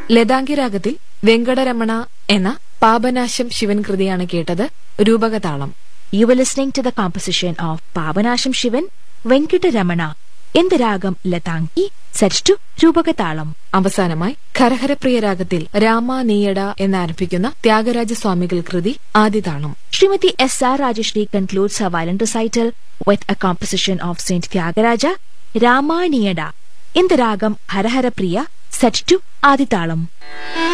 ലതാംഗി രാഗത്തിൽ വെങ്കടരമണ എന്ന പാപനാശം ശിവൻ കൃതിയാണ് കേട്ടത്. രൂപകതാളം. You were listening to the composition of Pavanasham Shivan, Venkataramana, in the ragam Latangi, set to Rupakatalam. അവസാനമായി ഖരഹരപ്രിയ രാഗത്തിൽ രാമാനീയട എന്നാരംഭിക്കുന്ന ത്യാഗരാജസ്വാമികൾ കൃതി ആദിതാളം. Srimati S.R. Rajeshri concludes her violin recital with a composition of Saint Tyagaraja, Ramaniyada, in the ragam Haraharapriya, set to Aditalam.